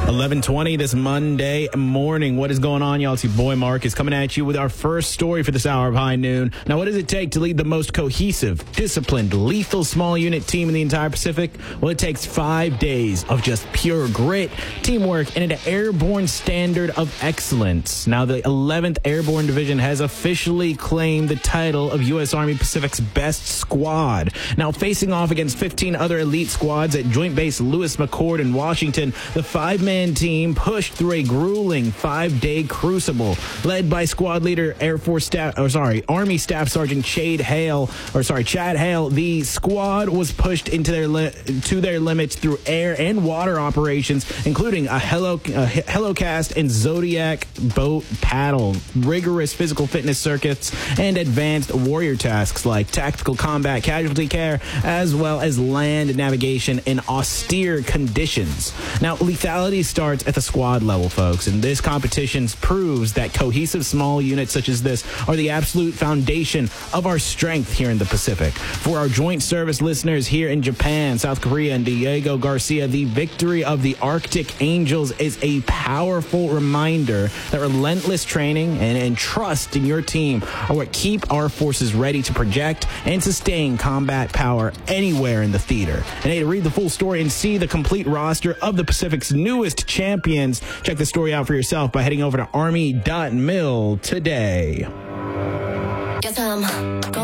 11:20 this Monday morning. What is going on, y'all? It's your boy Marcus coming at you with our first story for this hour of High Noon. Now, what does it take to lead the most cohesive, disciplined, lethal small unit team in the entire Pacific? Well, it takes 5 days of just pure grit, teamwork, and an airborne standard of excellence. Now, the 11th Airborne Division has officially claimed the title of U.S. Army Pacific's best squad. Now, facing off against 15 other elite squads at Joint Base Lewis McChord in Washington, the five-man team pushed through a grueling 5-day crucible led by squad leader Army Staff Sergeant Chad Hale. The squad was pushed into to their limits through air and water operations, including a Helocast and Zodiac boat paddle, rigorous physical fitness circuits, and advanced warrior tasks like tactical combat casualty care, as well as land navigation in austere conditions. Now, lethality starts at the squad level, folks, and this competition proves that cohesive small units such as this are the absolute foundation of our strength here in the Pacific. For our joint service listeners here in Japan, South Korea, and Diego Garcia, the victory of the Arctic Angels is a powerful reminder that relentless training and trust in your team are what keep our forces ready to project and sustain combat power anywhere in the theater. And hey, to read the full story and see the complete roster of the Pacific's newest champions, check the story out for yourself by heading over to army.mil today. Guess I'm